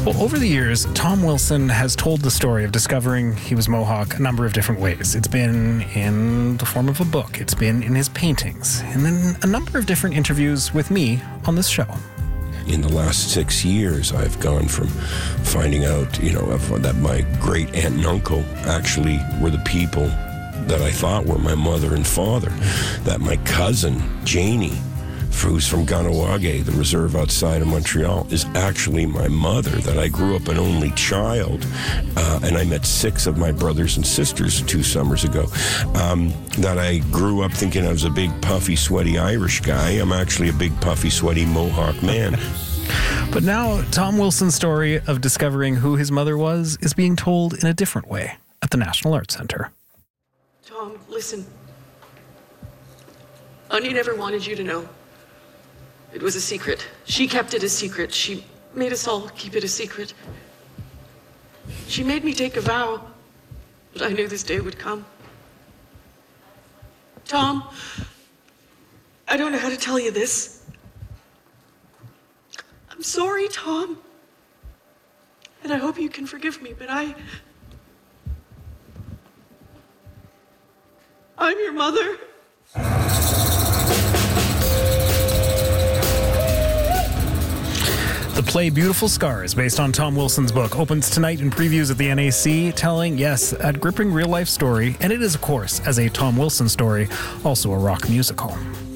Well, over the years, Tom Wilson has told the story of discovering he was Mohawk a number of different ways. It's been in the form of a book, it's been in his paintings, and then a number of different interviews with me on this show. In the last 6 years, I've gone from finding out, that my great aunt and uncle actually were the people that I thought were my mother and father, that my cousin, Janie, who's from Ganawage, the reserve outside of Montreal, is actually my mother, that I grew up an only child, and I met 6 of my brothers and sisters 2 summers ago, that I grew up thinking I was a big, puffy, sweaty Irish guy. I'm actually a big, puffy, sweaty Mohawk man. But now, Tom Wilson's story of discovering who his mother was is being told in a different way at the National Arts Centre. Tom, listen. Anya never wanted you to know. It was a secret. She kept it a secret. She made us all keep it a secret. She made me take a vow, but I knew this day would come. Tom, I don't know how to tell you this. I'm sorry, Tom. And I hope you can forgive me, but I'm your mother. The play Beautiful Scars, based on Tom Wilson's book, opens tonight in previews at the NAC, telling, yes, a gripping real-life story, and it is, of course, as a Tom Wilson story, also a rock musical.